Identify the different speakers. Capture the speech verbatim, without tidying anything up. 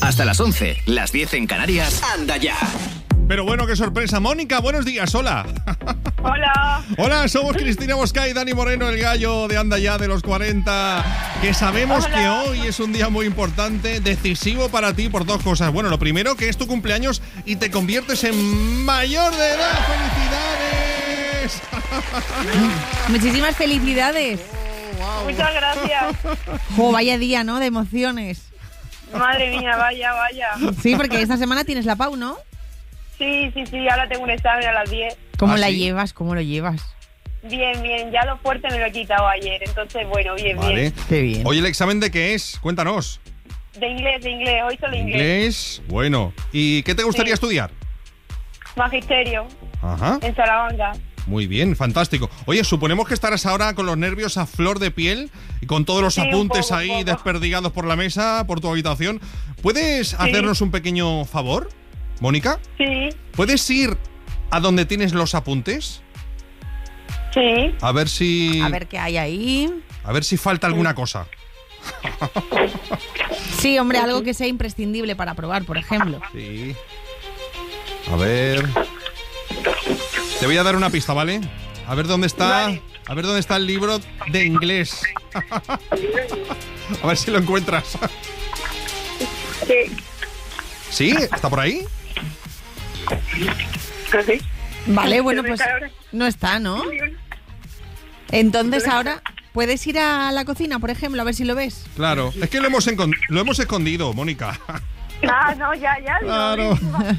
Speaker 1: Hasta las once, las diez en Canarias. ¡Anda ya!
Speaker 2: Pero bueno, qué sorpresa. Mónica, buenos días, hola.
Speaker 3: Hola.
Speaker 2: Hola, somos Cristina Mosca y Dani Moreno, el gallo de Anda Ya de los cuarenta. Que sabemos
Speaker 3: Hola.
Speaker 2: que hoy es un día muy importante, decisivo para ti por dos cosas. Bueno, lo primero, que es tu cumpleaños y te conviertes en mayor de edad. ¡Felicidades!
Speaker 4: Muchísimas felicidades.
Speaker 2: Oh, wow.
Speaker 3: Muchas gracias.
Speaker 4: Jo, vaya día, ¿no? De emociones.
Speaker 3: Madre mía, vaya, vaya.
Speaker 4: Sí, porque esta semana tienes la Pau, ¿no?
Speaker 3: Sí, sí, sí, ahora tengo un examen a las diez.
Speaker 4: ¿Cómo
Speaker 2: ¿Ah,
Speaker 4: la
Speaker 2: sí?
Speaker 4: llevas? ¿Cómo lo llevas?
Speaker 3: Bien, bien, ya lo fuerte me lo he quitado ayer, entonces bueno, bien,
Speaker 2: Vale.
Speaker 3: bien.
Speaker 4: Qué bien.
Speaker 2: Oye, ¿el examen de qué es? Cuéntanos.
Speaker 3: De inglés, de inglés, hoy solo inglés.
Speaker 2: Inglés, bueno. ¿Y qué te gustaría
Speaker 3: Sí.
Speaker 2: estudiar?
Speaker 3: Magisterio,
Speaker 2: Ajá.
Speaker 3: en Salamanca.
Speaker 2: Muy bien, fantástico. Oye, suponemos que estarás ahora con los nervios a flor de piel y con todos los
Speaker 3: Sí, un
Speaker 2: apuntes
Speaker 3: poco, un
Speaker 2: ahí
Speaker 3: poco.
Speaker 2: desperdigados por la mesa, por tu habitación. ¿Puedes hacernos un pequeño favor, Mónica?
Speaker 3: Sí,
Speaker 2: ¿Puedes ir a donde tienes los apuntes?
Speaker 3: sí.
Speaker 2: A ver si
Speaker 4: A ver qué hay ahí.
Speaker 2: a ver si falta alguna cosa.
Speaker 4: Sí, hombre, algo que sea imprescindible para probar, por ejemplo.
Speaker 2: Sí. A ver. Te voy a dar una pista, ¿vale? A ver dónde está.
Speaker 3: Vale.
Speaker 2: A ver dónde está el libro de inglés. A ver si lo encuentras.
Speaker 3: Sí.
Speaker 2: ¿Sí? ¿Está por ahí?
Speaker 3: ¿Sí?
Speaker 4: Vale, bueno, pues
Speaker 3: está ahora?
Speaker 4: no está, ¿no? Entonces ahora puedes ir a la cocina, por ejemplo, a ver si lo ves.
Speaker 2: Claro. Es que lo hemos, encon- lo hemos escondido, Mónica.
Speaker 3: Ah, no, ya, ya. digo,
Speaker 2: Claro.